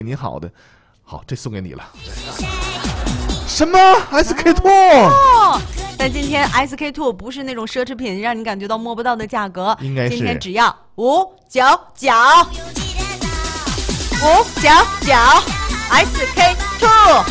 你好的，好，这送给你了。什么 SK2？ 但今天 SK2 不是那种奢侈品，让你感觉到摸不到的价格， 应该是今天只要599，599 SK2。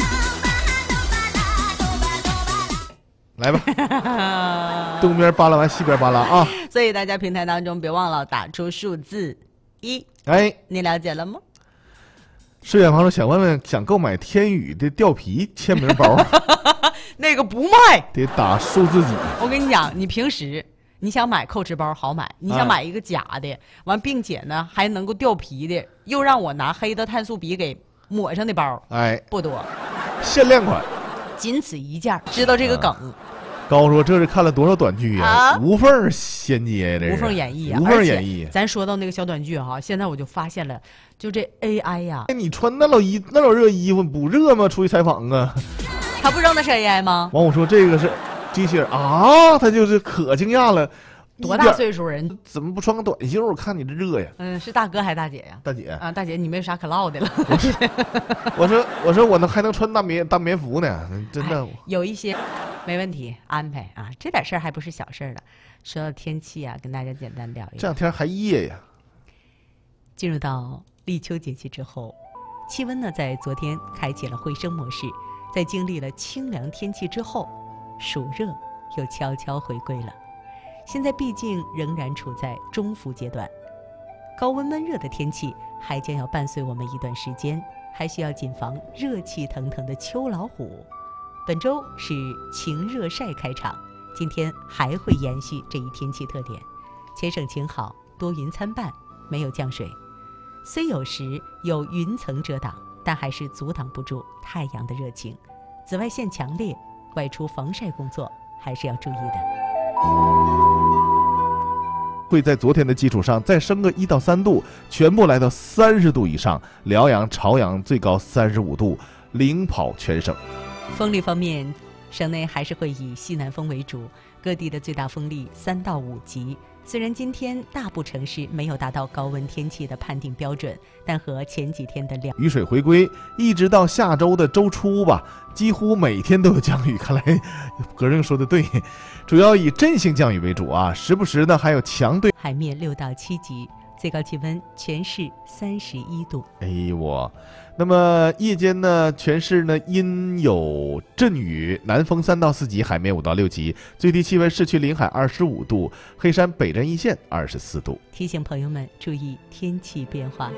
来吧，东边扒拉完西边扒拉啊！ 所以大家平台当中别忘了打出数字1。 哎， 你了解了吗？ 是远方说想问问，想购买天宇的吊皮签名包， 那个不卖， 得打数字几？ 我跟你讲，你平时你想买扣哧包好买，你想买一个假的，完并且呢还能够掉皮的，又让我拿黑的碳素笔给抹上的包， 哎， 不多， 限量款， 仅此一件。知道这个梗？ 高说这是看了多少短剧啊？无缝衔接，这是无缝演绎啊！ 无缝演绎。 咱说到那个小短剧哈，现在我就发现了，就这 AI 呀， 你穿那老热衣服不热吗？出去采访啊？ 他不知道那是 AI 吗？ 完我说这个是机器人啊，他就是可惊讶了。 多大岁数人？ 怎么不穿个短袖？我看你这热呀。 是大哥还是大姐呀？ 大姐啊，大姐，你没有啥可唠的了。 我说我还能穿大棉服呢，真的。 有一些没问题，安排啊，这点事儿还不是小事儿了。说到天气啊，跟大家简单聊一聊。 这两天还热呀。 进入到立秋节气之后，气温呢在昨天开启了回升模式，在经历了清凉天气之后，暑热又悄悄回归了。现在毕竟仍然处在中伏阶段，高温闷热的天气还将要伴随我们一段时间，还需要谨防热气腾腾的秋老虎。本周是晴热晒开场，今天还会延续这一天气特点，全省晴好，多云参半，没有降水。虽有时有云层遮挡，但还是阻挡不住太阳的热情。紫外线强烈，外出防晒工作还是要注意的。 会在昨天的基础上再升个1到3度，全部来到30度以上。辽阳、朝阳最高35度，领跑全省。 风力方面，省内还是会以西南风为主，各地的最大风力3到5级。虽然今天大部城市没有达到高温天气的判定标准，但和前几天的雨水回归，一直到下周的周初吧，几乎每天都有降雨。看来格正说的对，主要以阵性降雨为主啊，时不时呢还有强对。 海面6到7级，最高气温全市31度。 哎呦，那么夜间呢，全市呢阴有阵雨，南风3到4级，海面5到6级，最低气温市区临海25度，黑山北站一线24度。 提醒朋友们注意天气变化。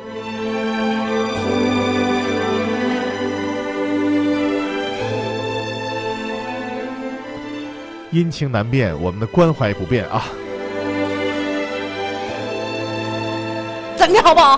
阴晴难辨，我们的关怀不变啊。 整的好不好？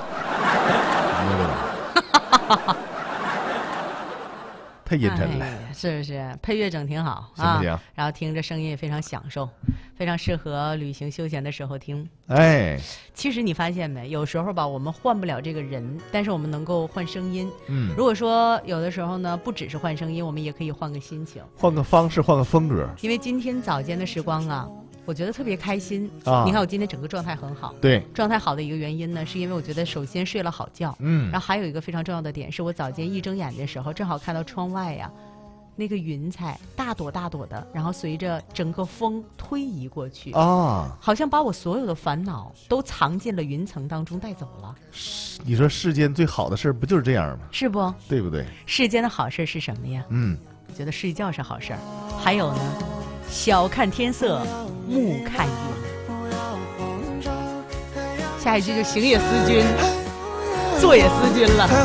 太阴沉了， 是不是？配乐整挺好行不行？ 然后听着声音也非常享受，非常适合旅行休闲的时候听。 哎， 其实你发现没？有时候吧，我们换不了这个人，但是我们能够换声音。如果说有的时候呢，不只是换声音，我们也可以换个心情， 换个方式，换个风格。 因为今天早间的时光啊，我觉得特别开心啊！ 你看我今天整个状态很好， 对， 状态好的一个原因呢，是因为我觉得首先睡了好觉，然后还有一个非常重要的点是我早间一睁眼的时候，正好看到窗外呀，那个云彩大朵大朵的，然后随着整个风推移过去啊，好像把我所有的烦恼都藏进了云层当中带走了。 你说世间最好的事不就是这样吗？ 是不？对不对？ 世间的好事是什么呀？我觉得睡觉是好事儿，还有呢，小看天色，暮看云。下一句就行也思君，坐也思君了。